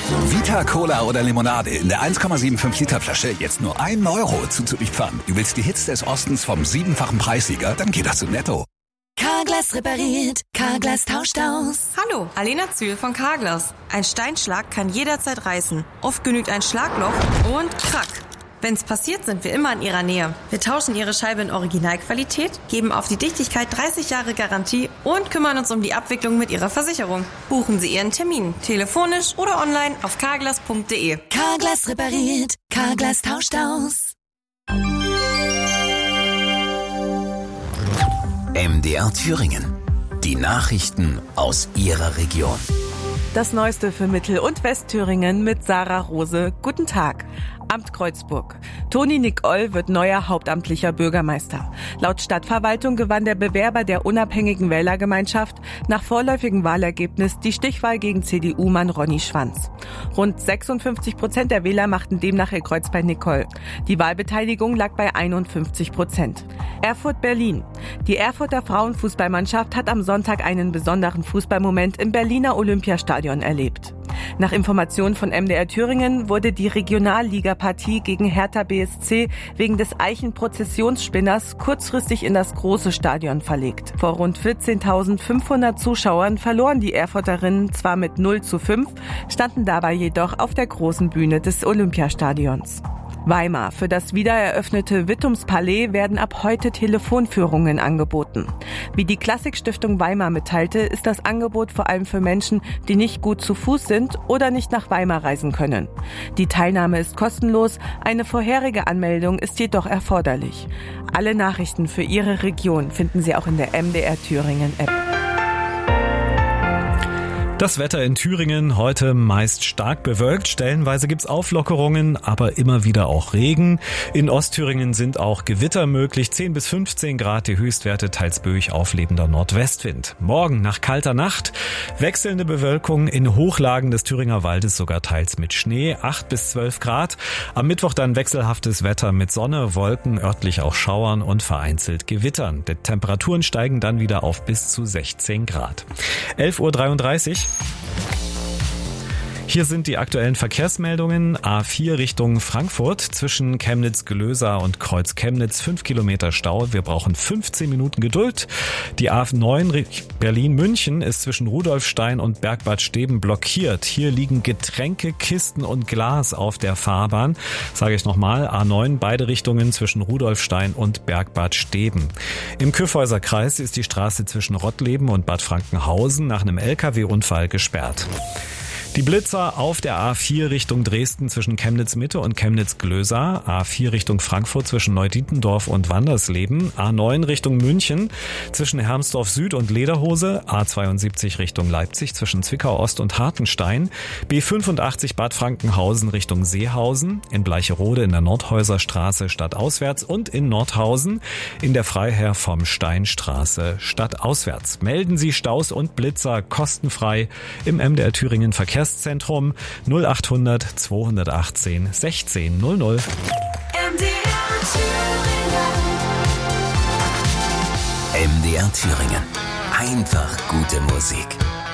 Vita, Cola oder Limonade in der 1,75 Liter Flasche jetzt nur 1 Euro zuzüglich Pfand. Du willst die Hits des Ostens vom 7-fachen Preissieger? Dann geht das zu Netto. Carglass repariert, Carglass tauscht aus. Hallo, Alena Zühl von Carglass. Ein Steinschlag kann jederzeit reißen. Oft genügt ein Schlagloch und krack. Wenn's passiert, sind wir immer in Ihrer Nähe. Wir tauschen Ihre Scheibe in Originalqualität, geben auf die Dichtigkeit 30 Jahre Garantie und kümmern uns um die Abwicklung mit Ihrer Versicherung. Buchen Sie Ihren Termin, telefonisch oder online auf carglass.de. Carglass repariert, Carglass tauscht aus. MDR Thüringen. Die Nachrichten aus Ihrer Region. Das Neueste für Mittel- und Westthüringen mit Sarah Rose. Guten Tag. Amt Kreuzburg. Toni Nicol wird neuer hauptamtlicher Bürgermeister. Laut Stadtverwaltung gewann der Bewerber der unabhängigen Wählergemeinschaft nach vorläufigem Wahlergebnis die Stichwahl gegen CDU-Mann Ronny Schwanz. Rund 56% der Wähler machten demnach ihr Kreuz bei Nicol. Die Wahlbeteiligung lag bei 51%. Erfurt-Berlin. Die Erfurter Frauenfußballmannschaft hat am Sonntag einen besonderen Fußballmoment im Berliner Olympiastadion erlebt. Nach Informationen von MDR Thüringen wurde die Regionalliga-Partie gegen Hertha BSC wegen des Eichenprozessionsspinners kurzfristig in das große Stadion verlegt. Vor rund 14.500 Zuschauern verloren die Erfurterinnen zwar mit 0:5, standen dabei jedoch auf der großen Bühne des Olympiastadions. Weimar. Für das wiedereröffnete Wittumspalais werden ab heute Telefonführungen angeboten. Wie die Klassikstiftung Weimar mitteilte, ist das Angebot vor allem für Menschen, die nicht gut zu Fuß sind oder nicht nach Weimar reisen können. Die Teilnahme ist kostenlos, eine vorherige Anmeldung ist jedoch erforderlich. Alle Nachrichten für Ihre Region finden Sie auch in der MDR Thüringen App. Das Wetter in Thüringen heute meist stark bewölkt. Stellenweise gibt's Auflockerungen, aber immer wieder auch Regen. In Ostthüringen sind auch Gewitter möglich. 10 bis 15 Grad die Höchstwerte, teils böig auflebender Nordwestwind. Morgen nach kalter Nacht wechselnde Bewölkung in Hochlagen des Thüringer Waldes, sogar teils mit Schnee. 8 bis 12 Grad. Am Mittwoch dann wechselhaftes Wetter mit Sonne, Wolken, örtlich auch Schauern und vereinzelt Gewittern. Die Temperaturen steigen dann wieder auf bis zu 16 Grad. 11:33 Uhr. Hier sind die aktuellen Verkehrsmeldungen. A4 Richtung Frankfurt zwischen Chemnitz-Gelösa und Kreuz Chemnitz 5 Kilometer Stau. Wir brauchen 15 Minuten Geduld. Die A9 Berlin-München ist zwischen Rudolfstein und Bergbad Steben blockiert. Hier liegen Getränke, Kisten und Glas auf der Fahrbahn. Sage ich nochmal, A9 beide Richtungen zwischen Rudolfstein und Bergbad Steben. Im Kyffhäuser Kreis ist die Straße zwischen Rottleben und Bad Frankenhausen nach einem LKW-Unfall gesperrt. Die Blitzer auf der A4 Richtung Dresden zwischen Chemnitz-Mitte und Chemnitz-Glösa, A4 Richtung Frankfurt zwischen Neudietendorf und Wandersleben, A9 Richtung München zwischen Hermsdorf Süd und Lederhose, A72 Richtung Leipzig zwischen Zwickau Ost und Hartenstein, B85 Bad Frankenhausen Richtung Seehausen, in Bleicherode in der Nordhäuser Straße stadtauswärts und in Nordhausen in der Freiherr vom Steinstraße stadtauswärts. Melden Sie Staus und Blitzer kostenfrei im MDR Thüringen Verkehrszentrum 0800 218 1600. MDR Thüringen. Einfach gute Musik.